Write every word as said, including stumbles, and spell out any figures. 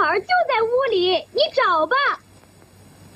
儿就在屋里，你找吧。